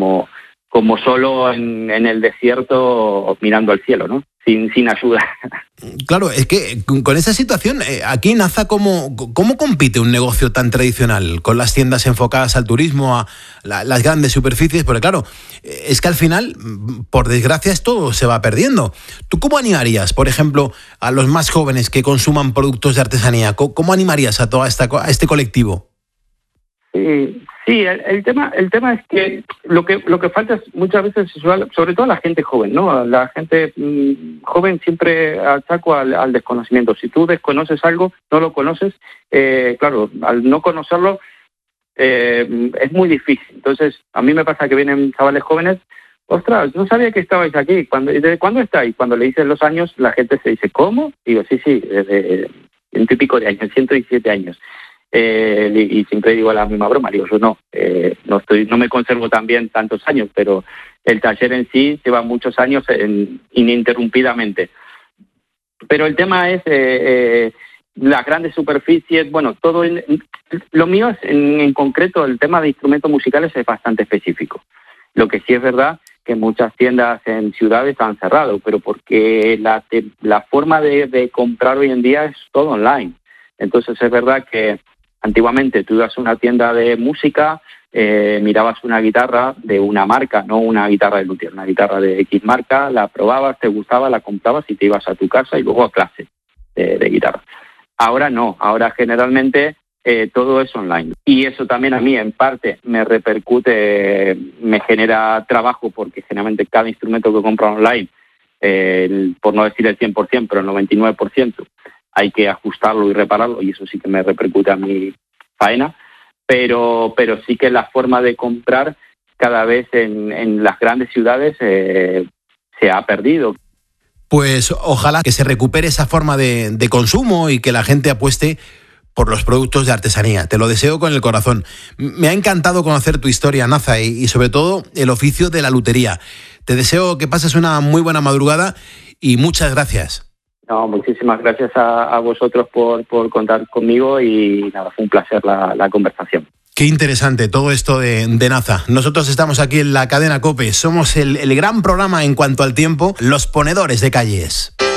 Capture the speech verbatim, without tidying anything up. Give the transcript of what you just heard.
como, como solo en, en el desierto mirando al cielo, ¿no? Sin, sin ayuda. Claro, es que con esa situación, eh, aquí en Naza, ¿cómo, ¿cómo compite un negocio tan tradicional con las tiendas enfocadas al turismo, a la, las grandes superficies? Porque claro, es que al final, por desgracia, esto se va perdiendo. ¿Tú cómo animarías, por ejemplo, a los más jóvenes que consuman productos de artesanía? ¿Cómo, cómo animarías a todo esta, a este colectivo? Sí, sí el, el tema el tema es que lo que lo que falta es muchas veces, sobre todo a la gente joven, ¿no? La gente mmm, joven siempre achaco al, al desconocimiento. Si tú desconoces algo, no lo conoces, eh, claro, al no conocerlo eh, es muy difícil. Entonces, a mí me pasa que vienen chavales jóvenes, ostras, no sabía que estabais aquí. ¿Cuándo, ¿Desde cuándo estáis? Cuando le dices los años, la gente se dice, ¿cómo? Digo, sí, sí, desde ciento y pico de años, ciento diecisiete años. Eh, y siempre digo la misma broma, digo, yo no, eh, no estoy, no me conservo tan bien tantos años, pero el taller en sí lleva muchos años en, ininterrumpidamente. Pero el tema es eh, eh, las grandes superficies, bueno, todo en, lo mío es en, en concreto el tema de instrumentos musicales es bastante específico. Lo que sí es verdad que muchas tiendas en ciudades han cerrado, pero porque la, la forma de, de comprar hoy en día es todo online. Entonces es verdad que antiguamente tú ibas a una tienda de música, eh, mirabas una guitarra de una marca, no una guitarra de luthier, una guitarra de X marca, la probabas, te gustaba, la comprabas y te ibas a tu casa y luego a clase de, de guitarra. Ahora no, ahora generalmente eh, todo es online. Y eso también a mí en parte me repercute, me genera trabajo porque generalmente cada instrumento que compro online, eh, el, por no decir el cien por ciento, pero el noventa y nueve por ciento, hay que ajustarlo y repararlo y eso sí que me repercute a mi faena, pero, pero sí que la forma de comprar cada vez en, en las grandes ciudades eh, se ha perdido. Pues ojalá que se recupere esa forma de, de consumo y que la gente apueste por los productos de artesanía. Te lo deseo con el corazón. Me ha encantado conocer tu historia, Naza, y, y sobre todo el oficio de la lutería. Te deseo que pases una muy buena madrugada y muchas gracias. No, muchísimas gracias a, a vosotros por, por contar conmigo y nada, fue un placer la, la conversación. Qué interesante todo esto de, de Naza. Nosotros estamos aquí en la cadena COPE, somos el, el gran programa en cuanto al tiempo, los ponedores de calles.